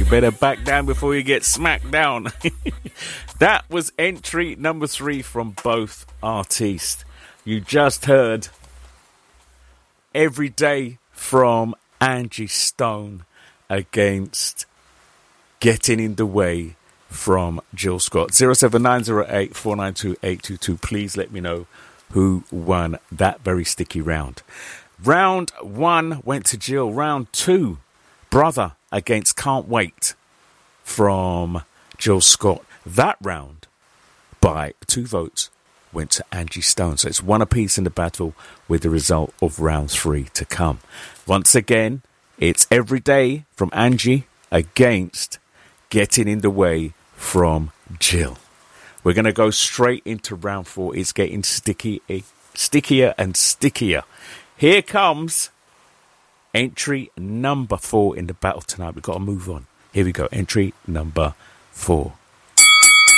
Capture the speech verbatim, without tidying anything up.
You better back down before you get smacked down. That was entry number three from both artists. You just heard Every Day from Angie Stone against Getting in the Way from Jill Scott. zero seven nine zero eight four nine two eight two two. Please let me know who won that very sticky round. Round one went to Jill. Round two, Brother against Can't Wait from Jill Scott. That round, by two votes, went to Angie Stone. So it's one apiece in the battle with the result of round three to come. Once again, it's Every Day from Angie against Getting in the Way from Jill. We're going to go straight into round four. It's getting sticky, stickier and stickier. Here comes entry number four in the battle tonight. We've got to move on. Here we go. Entry number four.